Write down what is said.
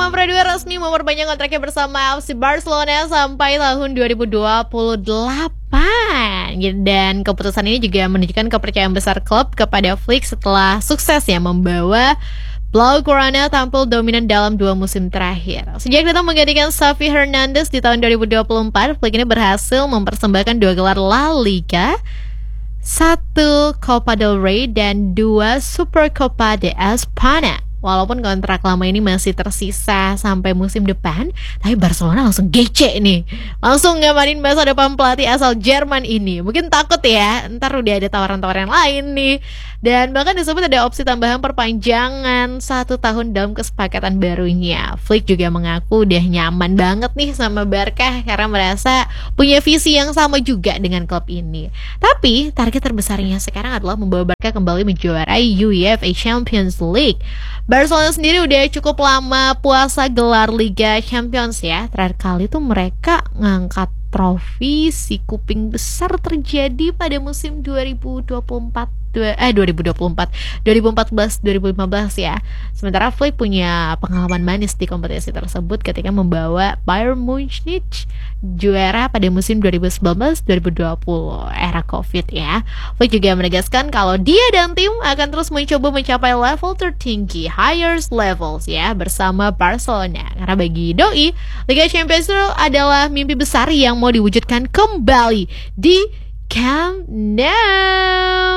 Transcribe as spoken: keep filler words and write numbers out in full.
Berdua resmi memperpanjang kontraknya bersama F C Barcelona sampai tahun dua ribu dua puluh delapan. Dan keputusan ini juga menunjukkan kepercayaan besar klub kepada Flick setelah sukses ya membawa Blaugrana tampil dominan dalam dua musim terakhir. Sejak datang menggantikan Xavi Hernandez di tahun dua ribu dua puluh empat, Flick ini berhasil mempersembahkan dua gelar La Liga, satu Copa del Rey, dan dua Super Copa de España. Walaupun kontrak lama ini masih tersisa sampai musim depan, tapi Barcelona langsung gece nih. Langsung ngamanin masa depan pelatih asal Jerman ini. Mungkin takut ya, ntar udah ada tawaran-tawaran lain nih. Dan bahkan disebut ada opsi tambahan perpanjangan satu tahun dalam kesepakatan barunya. Flick juga mengaku udah nyaman banget nih sama Barca karena merasa punya visi yang sama juga dengan klub ini. Tapi target terbesarnya sekarang adalah membawa Barca kembali menjuarai UEFA Champions League. Barcelona sendiri udah cukup lama puasa gelar Liga Champions ya. Terakhir kali tuh mereka ngangkat trofi si kuping besar terjadi pada musim dua ribu dua puluh empat eh dua ribu dua puluh empat dua ribu empat belas dua ribu lima belas ya. Sementara Flick punya pengalaman manis di kompetisi tersebut ketika membawa Bayern Munich juara pada musim dua ribu sembilan belas dua ribu dua puluh era Covid ya. Flick juga menegaskan kalau dia dan tim akan terus mencoba mencapai level tertinggi, highest levels ya, bersama Barcelona. Karena bagi Doi, Liga Champions itu adalah mimpi besar yang mau diwujudkan kembali di Camp Nou.